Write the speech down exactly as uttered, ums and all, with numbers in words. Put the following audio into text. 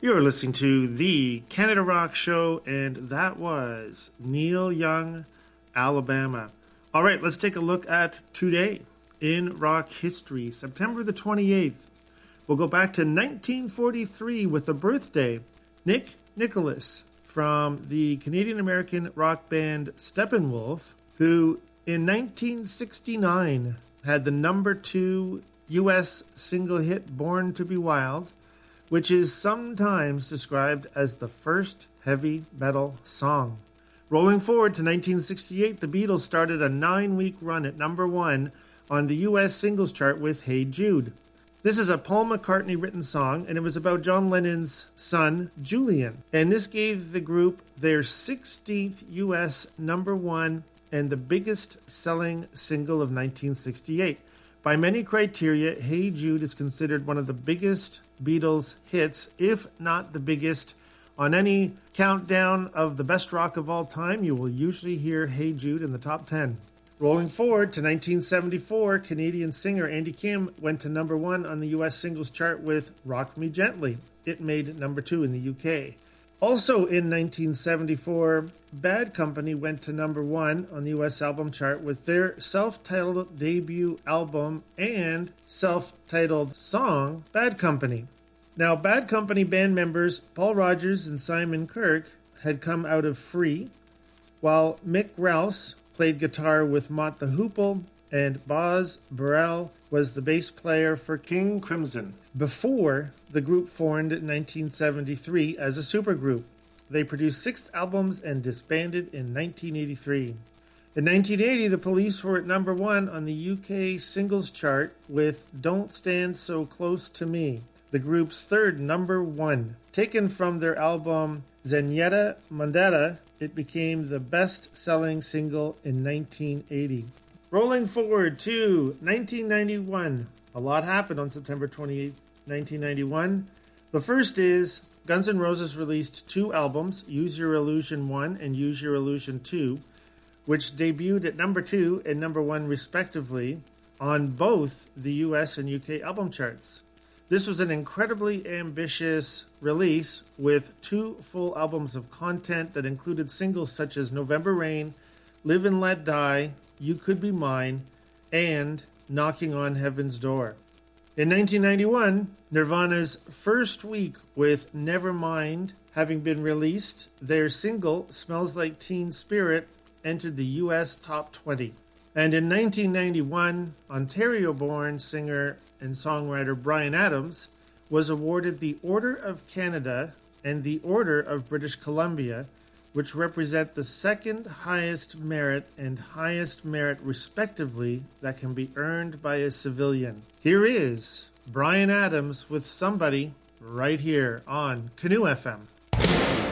You're listening to the Canada Rock Show, and that was Neil Young, Alabama. All right, let's take a look at today in rock history. September the twenty-eighth. We'll go back to nineteen forty-three with the birthday. Nick Nicholas from the Canadian-American rock band Steppenwolf, who in nineteen sixty-nine had the number two U S single hit Born to be Wild, which is sometimes described as the first heavy metal song. Rolling forward to nineteen sixty-eight, the Beatles started a nine-week run at number one on the U S singles chart with Hey Jude. This is a Paul McCartney-written song, and it was about John Lennon's son, Julian. And this gave the group their sixteenth U S number one and the biggest selling single of nineteen sixty-eight. By many criteria, Hey Jude is considered one of the biggest Beatles hits, if not the biggest. On any countdown of the best rock of all time, you will usually hear Hey Jude in the top ten. Rolling forward to nineteen seventy-four, Canadian singer Andy Kim went to number one on the U S singles chart with Rock Me Gently. It made number two in the U K. Also in nineteen seventy-four, Bad Company went to number one on the U S album chart with their self-titled debut album and self-titled song, Bad Company. Now, Bad Company band members Paul Rodgers and Simon Kirke had come out of Free, while Mick Rouse played guitar with Mott the Hoople, and Boz Burrell was the bass player for King Crimson. Before the group formed in nineteen seventy-three as a supergroup, they produced six albums and disbanded in nineteen eighty-three. In nineteen eighty, the Police were at number one on the U K singles chart with Don't Stand So Close to Me, the group's third number one. Taken from their album Zenyatta Mondatta, it became the best-selling single in nineteen eighty. Rolling forward to nineteen ninety-one. A lot happened on September twenty-eighth, nineteen ninety-one. The first is Guns N' Roses released two albums, Use Your Illusion one and Use Your Illusion two, which debuted at number two and number one respectively on both the U S and U K album charts. This was an incredibly ambitious release with two full albums of content that included singles such as November Rain, Live and Let Die, You Could Be Mine, and Knocking on Heaven's Door. In nineteen ninety-one, Nirvana's first week with Nevermind having been released, their single Smells Like Teen Spirit entered the U S top twenty. And in nineteen ninety-one, Ontario-born singer and songwriter Bryan Adams was awarded the Order of Canada and the Order of British Columbia, which represent the second highest merit and highest merit respectively that can be earned by a civilian. Here is Bryan Adams with Somebody right here on Canoe F M.